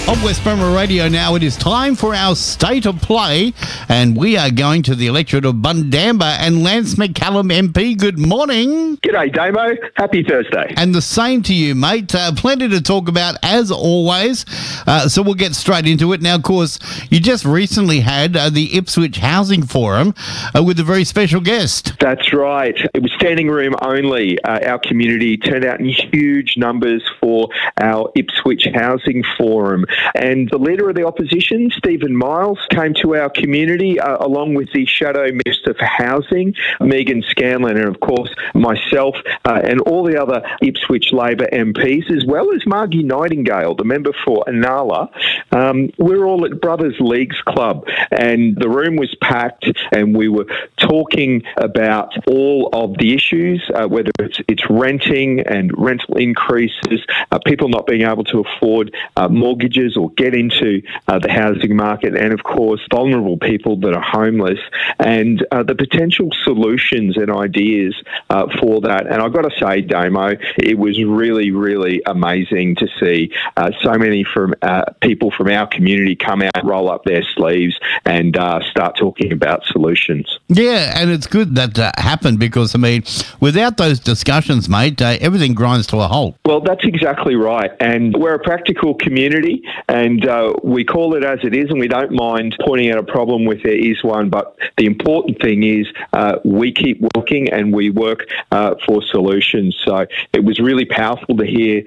On West Burma Radio now, it is time for our State of Play, and we are going to the electorate of Bundamba. And Lance McCallum MP, good morning. G'day, Damo. Happy Thursday. And the same to you, mate. Plenty to talk about, as always, so we'll get straight into it. Now, of course, you just recently had the Ipswich Housing Forum with a very special guest. That's right. It was standing room only. Our community turned out in huge numbers for our Ipswich Housing Forum. And the leader of the opposition, Stephen Miles, came to our community along with the Shadow Minister for Housing, Megan Scanlon, and of course myself and all the other Ipswich Labor MPs, as well as Margie Nightingale, the member for Inala. We're all at Brothers Leagues Club, and the room was packed, and we were talking about all of the issues, whether it's renting and rental increases, people not being able to afford mortgages or get into the housing market, and of course vulnerable people that are homeless, and the potential solutions and ideas for that. And I've got to say, Damo, it was really, really amazing to see so many people from our community come out, roll up their sleeves and start talking about solutions. Yeah, and it's good that happened because, I mean, without those discussions, mate, everything grinds to a halt. Well, that's exactly right. And we're a practical community, and we call it as it is, and we don't mind pointing out a problem if there is one. But the important thing is we keep working and we work for solutions. So it was really powerful to hear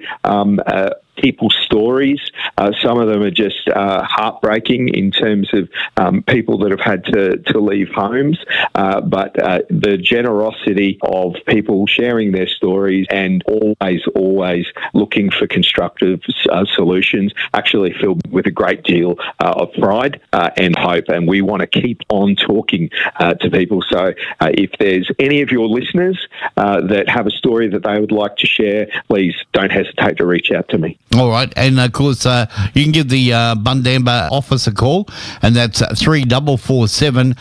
people's stories. Some of them are just heartbreaking in terms of people that have had to leave homes, but the generosity of people sharing their stories and always looking for constructive solutions actually filled with a great deal of pride and hope, and we want to keep on talking to people. So if there's any of your listeners that have a story that they would like to share, please don't hesitate to reach out to me. All right, and of course, you can give the Bundamba office a call, and that's 3447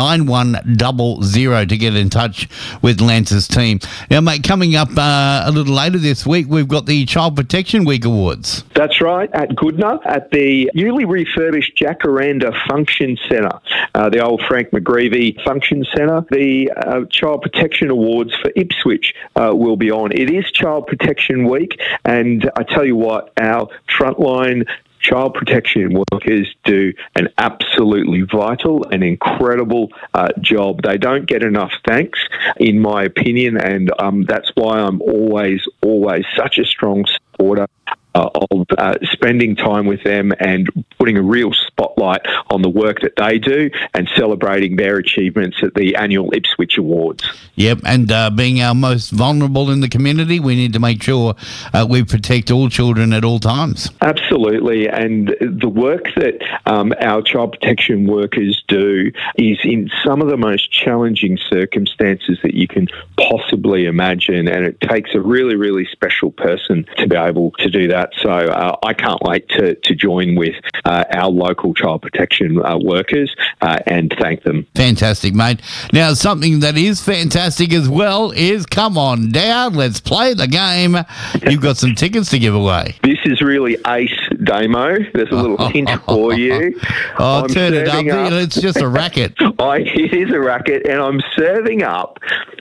9100 to get in touch with Lance's team. Now, mate, coming up a little later this week, we've got the Child Protection Week Awards. That's right, at Goodna, at the newly refurbished Jacaranda Function Centre, the old Frank McGreevy Function Centre. The Child Protection Awards for Ipswich will be on. It is Child Protection Week, and I tell you what, our frontline child protection workers do an absolutely vital and incredible job. They don't get enough thanks, in my opinion, and that's why I'm always such a strong supporter of spending time with them and putting a real spotlight on the work that they do and celebrating their achievements at the annual Ipswich Awards. Yep, and being our most vulnerable in the community, we need to make sure we protect all children at all times. Absolutely, and the work that our child protection workers do is in some of the most challenging circumstances that you can possibly imagine, and it takes a really, really special person to be able to do that. So I can't wait to join with our local child protection workers and thank them. Fantastic, mate. Now, something that is fantastic as well is come on down, let's play the game. You've got some tickets to give away. This is really ace, Damo. There's a little hint for you. Oh, turn it up. It's just a racket. It is a racket, and I'm serving up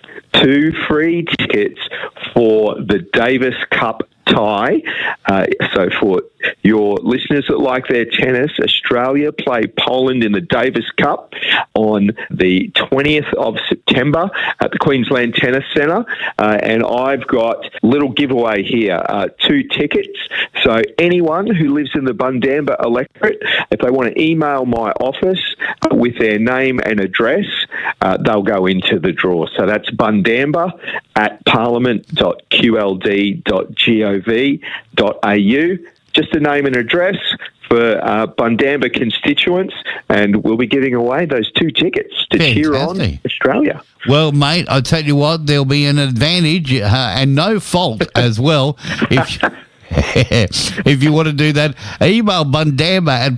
2 free tickets for the Davis Cup tie. So for your listeners that like their tennis, Australia play Poland in the Davis Cup on the 20th of September at the Queensland Tennis Centre. And I've got a little giveaway here, 2 tickets. So anyone who lives in the Bundamba electorate, if they want to email my office with their name and address, they'll go into the draw. So that's Bundamba at parliament.qld.gov.au. Just a name and address for Bundamba constituents, and we'll be giving away those 2 tickets to cheer on Australia. Well, mate, I tell you what, there'll be an advantage and no fault as well if you want to do that. Email Bundamba at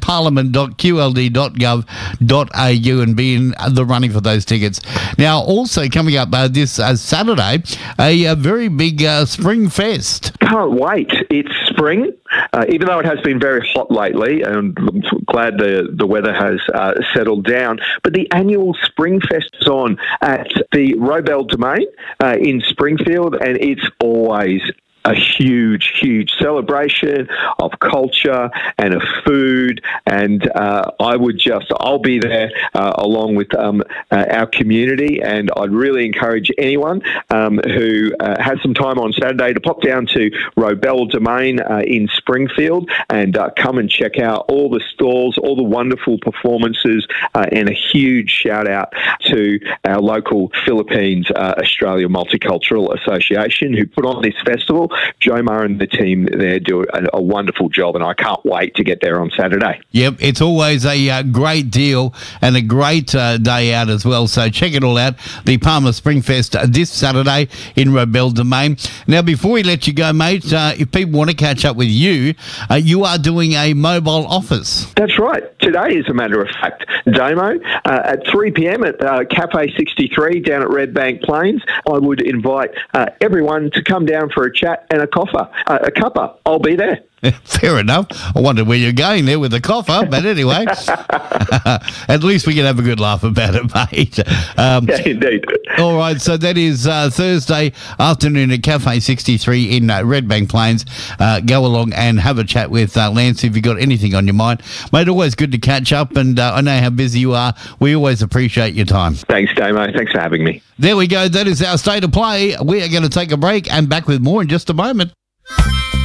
parliament.qld.gov.au and be in the running for those tickets. Now, also coming up this Saturday, a very big Spring Fest. Can't wait. It's spring, even though it has been very hot lately, and I'm glad the weather has settled down, but the annual Springfest is on at the Robel Domain in Springfield, and it's always a huge, huge celebration of culture and of food. And I'll be there along with our community. And I'd really encourage anyone who has some time on Saturday to pop down to Robel Domain in Springfield and come and check out all the stalls, all the wonderful performances, and a huge shout out to our local Philippines Australia Multicultural Association who put on this festival. Jomar and the team there do a wonderful job, and I can't wait to get there on Saturday. Yep, it's always a great deal and a great day out as well. So check it all out. The Palmer Springfest this Saturday in Robel Domain. Now, before we let you go, mate, if people want to catch up with you, you are doing a mobile office. That's right. Today, as a matter of fact, Damo, at 3 p.m. at Cafe 63 down at Red Bank Plains, I would invite everyone to come down for a chat and a cuppa. I'll be there. Fair enough. I wondered where you're going there with the coffer, but anyway, at least we can have a good laugh about it, mate. Yeah, indeed. All right, so that is Thursday afternoon at Cafe 63 in Red Bank Plains. Go along and have a chat with Lance if you've got anything on your mind. Mate, always good to catch up, and I know how busy you are. We always appreciate your time. Thanks, Damo. Thanks for having me. There we go. That is our State of Play. We are going to take a break and back with more in just a moment.